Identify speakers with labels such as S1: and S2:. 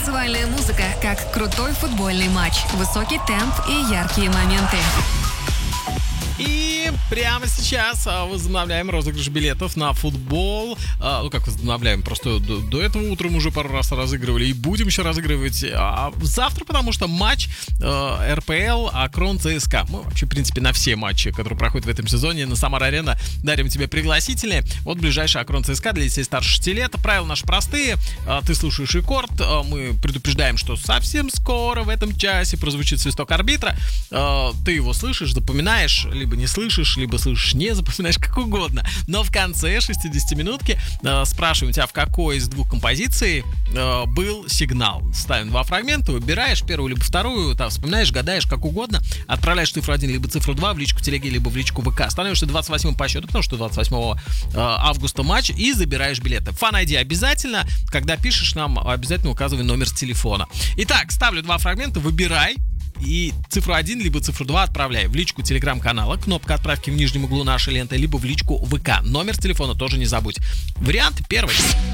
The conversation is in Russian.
S1: Танцевальная музыка, как крутой футбольный матч. Высокий темп и яркие моменты.
S2: И прямо сейчас возобновляем розыгрыш билетов на футбол. Ну, как возобновляем, просто до этого утром уже пару раз разыгрывали и будем еще разыгрывать завтра, потому что матч РПЛ Акрон ЦСКА. Мы вообще, в принципе, на все матчи, которые проходят в этом сезоне на Самар-Арена, дарим тебе пригласительные. Вот ближайший Акрон ЦСКА для детей старше 6 лет. Правила наши простые. Ты слушаешь рекорд. Мы предупреждаем, что совсем скоро в этом часе прозвучит свисток арбитра. Ты его слышишь, запоминаешь, либо не слышишь, либо слышишь, не запоминаешь, как угодно. Но в конце 60-минутки спрашиваем тебя, в какой из двух композиций был сигнал. Ставим два фрагмента, выбираешь первую либо вторую, там, вспоминаешь, гадаешь, как угодно, отправляешь цифру 1 либо цифру 2 в личку телеги, либо в личку ВК. Становишься 28-м по счету, потому что 28 августа матч, и забираешь билеты. Фан-ID обязательно. Когда пишешь нам, обязательно указывай номер телефона. Итак, ставлю два фрагмента, выбирай. И цифру 1 либо цифру 2 отправляй в личку телеграм-канала, кнопка отправки в нижнем углу нашей ленты, либо в личку ВК. Номер телефона тоже не забудь. Вариант первый.